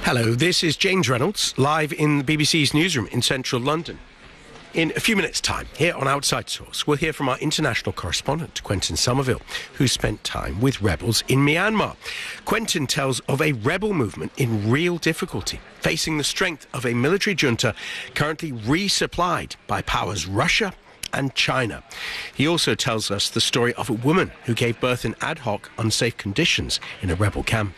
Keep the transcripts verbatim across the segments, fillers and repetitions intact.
Hello, this is James Reynolds, live in the B B C's newsroom in central London. In a few minutes' time, here on Outside Source, we'll hear from our international correspondent, Quentin Somerville, who spent time with rebels in Myanmar. Quentin tells of a rebel movement in real difficulty, facing the strength of a military junta currently resupplied by powers Russia and China. He also tells us the story of a woman who gave birth in ad hoc, unsafe conditions in a rebel camp.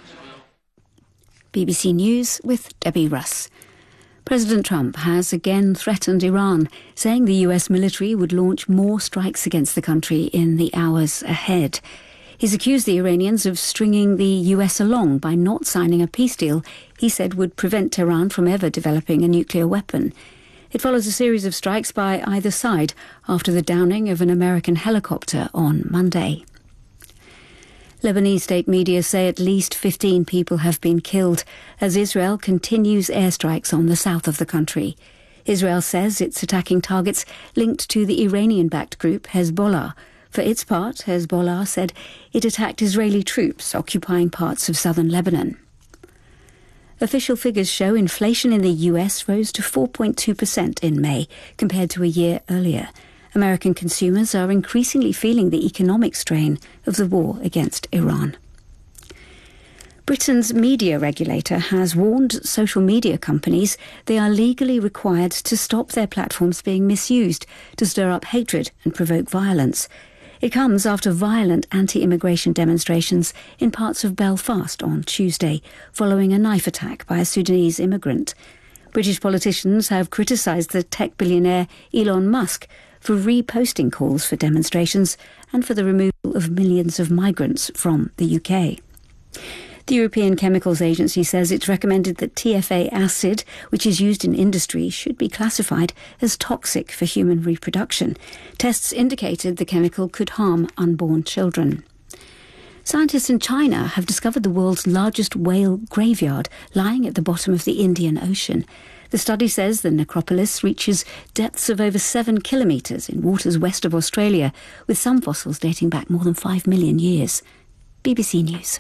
B B C News with Debbie Russ. President Trump has again threatened Iran, saying the U S military would launch more strikes against the country in the hours ahead. He's accused the Iranians of stringing the U S along by not signing a peace deal he said would prevent Tehran from ever developing a nuclear weapon. It follows a series of strikes by either side after the downing of an American helicopter on Monday. Lebanese state media say at least fifteen people have been killed as Israel continues airstrikes on the south of the country. Israel says it's attacking targets linked to the Iranian-backed group Hezbollah. For its part, Hezbollah said it attacked Israeli troops occupying parts of southern Lebanon. Official figures show inflation in the U S rose to four point two percent in May compared to a year earlier. American consumers are increasingly feeling the economic strain of the war against Iran. Britain's media regulator has warned social media companies they are legally required to stop their platforms being misused to stir up hatred and provoke violence. It comes after violent anti-immigration demonstrations in parts of Belfast on Tuesday, following a knife attack by a Sudanese immigrant. British politicians have criticised the tech billionaire Elon Musk for reposting calls for demonstrations and for the removal of millions of migrants from the U K. The European Chemicals Agency says it's recommended that T F A acid, which is used in industry, should be classified as toxic for human reproduction. Tests indicated the chemical could harm unborn children. Scientists in China have discovered the world's largest whale graveyard lying at the bottom of the Indian Ocean. The study says the necropolis reaches depths of over seven kilometres in waters west of Australia, with some fossils dating back more than five million years. B B C News.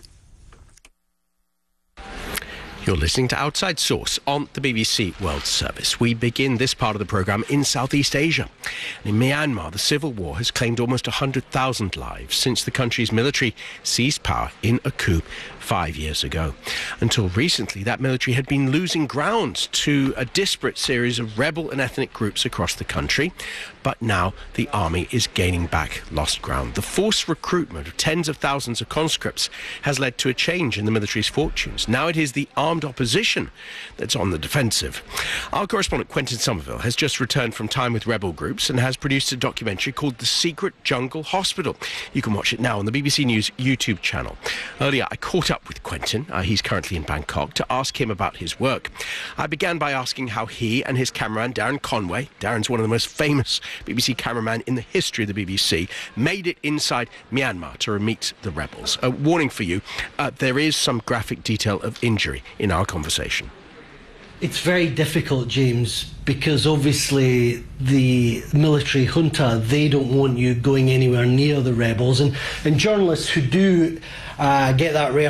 You're listening to Outside Source on the B B C World Service. We begin this part of the programme in Southeast Asia. In Myanmar, the civil war has claimed almost one hundred thousand lives since the country's military seized power in a coup five years ago. Until recently, that military had been losing ground to a disparate series of rebel and ethnic groups across the country. But now the army is gaining back lost ground. The forced recruitment of tens of thousands of conscripts has led to a change in the military's fortunes. Now it is the armed opposition that's on the defensive. Our correspondent Quentin Somerville has just returned from time with rebel groups and has produced a documentary called The Secret Jungle Hospital. You can watch it now on the B B C News YouTube channel. Earlier, I caught up with Quentin. Uh, he's currently in Bangkok, to ask him about his work. I began by asking how he and his cameraman, Darren Conway, Darren's one of the most famous B B C cameraman in the history of the B B C, made it inside Myanmar to meet the rebels. A warning for you, uh, there is some graphic detail of injury in our conversation. It's very difficult, James, because obviously the military junta, they don't want you going anywhere near the rebels, and, and journalists who do uh, get that rare